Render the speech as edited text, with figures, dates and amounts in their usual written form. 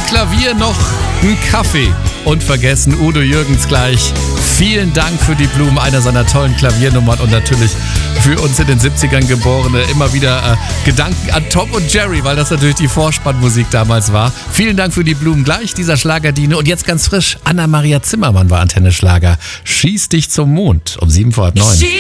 Klavier noch ein Kaffee. Und vergessen Udo Jürgens gleich. Vielen Dank für die Blumen, einer seiner tollen Klaviernummern und natürlich für uns in den 70ern Geborene immer wieder Gedanken an Tom und Jerry, weil das natürlich die Vorspannmusik damals war. Vielen Dank für die Blumen gleich, dieser Schlagerdine. Und jetzt ganz frisch, Anna-Maria Zimmermann war Antenne Schlager. Schieß dich zum Mond um 7 vor halb 9.